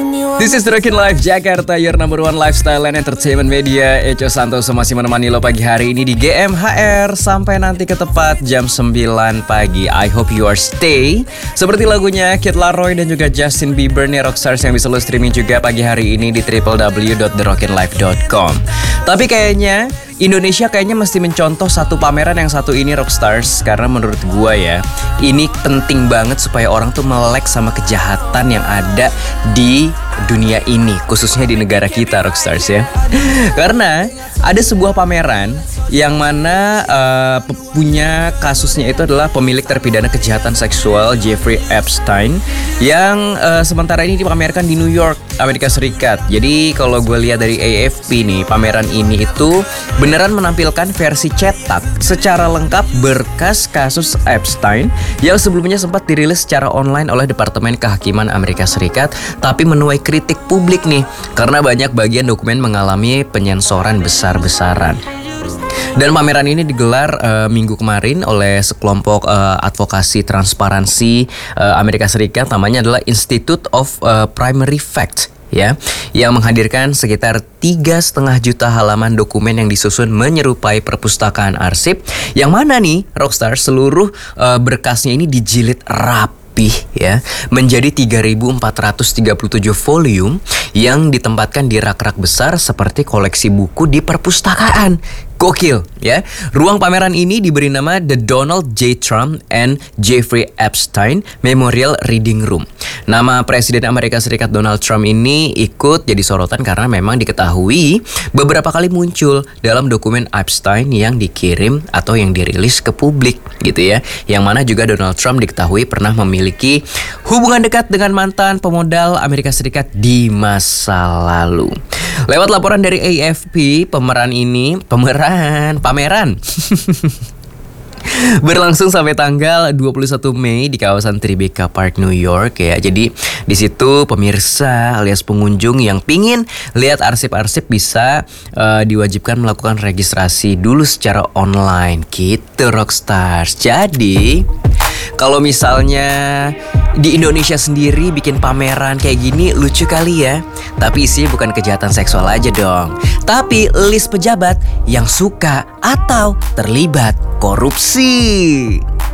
This is The Rockin' Life Jakarta, your number one lifestyle and entertainment media. Eco Santoso masih menemani lo pagi hari ini di GMHR sampai nanti ke tepat jam 9 pagi. I hope you are stay. Seperti lagunya Kid Laroi dan juga Justin Bieber nih Rockstars yang bisa lo streaming juga pagi hari ini di www.therockinlife.com. Tapi kayaknya Indonesia mesti mencontoh satu pameran yang satu ini Rockstars. Karena menurut gua ya, ini penting banget supaya orang tuh melek sama kejahatan yang ada di dunia ini, khususnya di negara kita Rockstars ya. Karena ada sebuah pameran yang mana punya kasusnya itu adalah pemilik terpidana kejahatan seksual Jeffrey Epstein yang sementara ini dipamerkan di New York, Amerika Serikat. Jadi kalau gue lihat dari AFP nih, pameran ini itu beneran menampilkan versi cetak secara lengkap berkas kasus Epstein yang sebelumnya sempat dirilis secara online oleh Departemen Kehakiman Amerika Serikat, tapi menuai kritik publik nih karena banyak bagian dokumen mengalami penyensoran besar-besaran. Dan pameran ini digelar minggu kemarin oleh sekelompok advokasi transparansi Amerika Serikat, namanya adalah Institute of Primary Facts ya, yang menghadirkan sekitar 3,5 juta halaman dokumen yang disusun menyerupai perpustakaan arsip, yang mana nih Rockstar seluruh berkasnya ini dijilid rapih ya menjadi 3.437 volume yang ditempatkan di rak-rak besar seperti koleksi buku di perpustakaan. Gokil ya. Ruang pameran ini diberi nama The Donald J. Trump and Jeffrey Epstein Memorial Reading Room. Nama Presiden Amerika Serikat Donald Trump ini ikut jadi sorotan karena memang diketahui beberapa kali muncul dalam dokumen Epstein yang dikirim atau yang dirilis ke publik gitu ya. Yang mana juga Donald Trump diketahui pernah memiliki hubungan dekat dengan mantan pemodal Amerika Serikat di masa lalu. Lewat laporan dari AFP, pameran berlangsung sampai tanggal 21 Mei di kawasan Tribeca Park, New York ya. Jadi di situ pemirsa alias pengunjung yang pingin lihat arsip-arsip bisa diwajibkan melakukan registrasi dulu secara online gitu Rockstars. Jadi kalau misalnya di Indonesia sendiri bikin pameran kayak gini lucu kali ya. Tapi isinya bukan kejahatan seksual aja dong, tapi list pejabat yang suka atau terlibat korupsi.